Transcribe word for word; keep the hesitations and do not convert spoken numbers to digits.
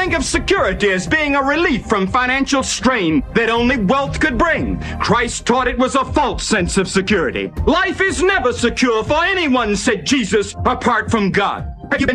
think of security as being a relief from financial strain that only wealth could bring. Christ taught it was a false sense of security. Life is never secure for anyone, said Jesus, apart from God.